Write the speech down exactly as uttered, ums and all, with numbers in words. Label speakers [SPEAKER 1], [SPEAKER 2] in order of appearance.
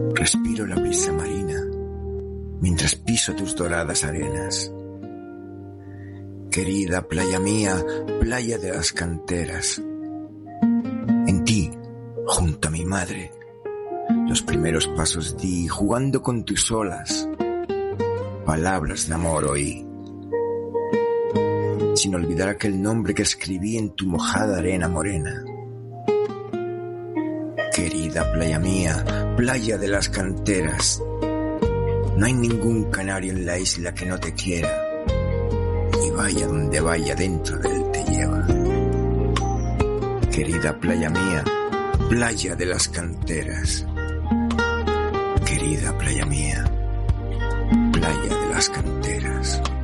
[SPEAKER 1] Respiro la brisa marina mientras piso tus doradas arenas. Querida playa mía, playa de las canteras, en ti, junto a mi madre, los primeros pasos di jugando con tus olas, palabras de amor oí. Sin olvidar aquel nombre que escribí en tu mojada arena morena. Querida playa mía, playa de las canteras, no hay ningún canario en la isla que no te quiera, y vaya donde vaya dentro de él te lleva. Querida playa mía, playa de las canteras, querida playa mía, playa de las canteras.